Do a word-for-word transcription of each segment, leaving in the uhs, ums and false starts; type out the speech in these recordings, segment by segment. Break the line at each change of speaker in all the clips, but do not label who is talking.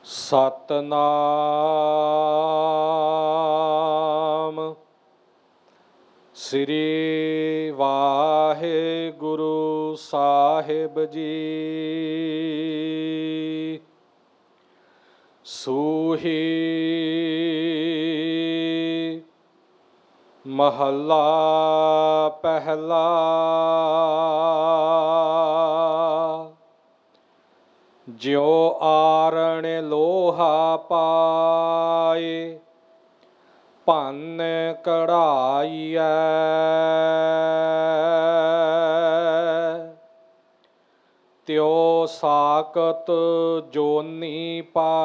ਸਤਨਾਮ ਸ੍ਰੀ ਵਾਹਿਗੁਰੂ ਸਾਹਿਬ ਜੀ। ਸੂਹੀ ਮਹੱਲਾ ਪਹਿਲਾ। ਜਿਉ ਆਰਣ ਲੋਹਾ ਪਾਏ, ਭੰਨ ਕਢਾਈਐ। ਤਿਉ ਸਾਕਤ ਜੋਨੀ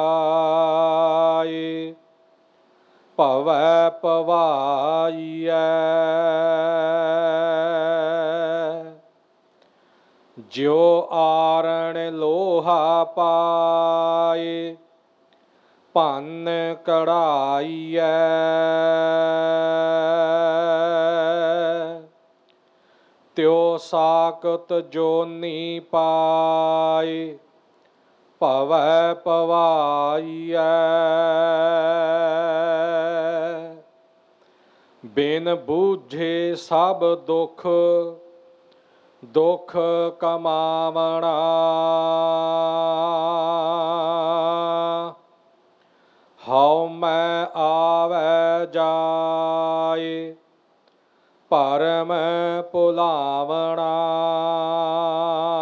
ਪਾਏ, ਭਵੈ ਭਵਾਈਐ। ਜਿਉ ਆਰਣ ਲੋਹਾ ਪਾਏ, ਭੰਨ ਕਢਾਈਐ। ਤਿਉ ਸਾਕਤ ਜੋਨੀ ਪਾਏ, ਭਵੈ ਭਵਾਈਐ। ਬਿਨ ਬੂਝੇ ਸਭ ਦੁਖ, ਦੁਖ ਕਮਾਵਣਾ। ਹਉ ਮੈਂ ਆਵੈ ਜਾਏ, ਭਰਮ ਭੁਲਾਵਣਾ।